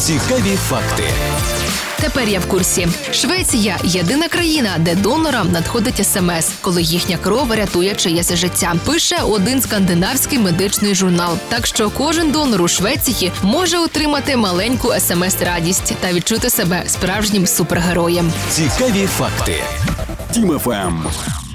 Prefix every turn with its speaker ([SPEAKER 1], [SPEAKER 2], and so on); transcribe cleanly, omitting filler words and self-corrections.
[SPEAKER 1] Цікаві факти.
[SPEAKER 2] Тепер я в курсі. Швеція – єдина країна, де донорам надходить смс, коли їхня кров рятує чиєсь життя. Пише один скандинавський медичний журнал. Так що кожен донор у Швеції може отримати маленьку смс-радість та відчути себе справжнім супергероєм.
[SPEAKER 1] Цікаві факти. Тім ФМ.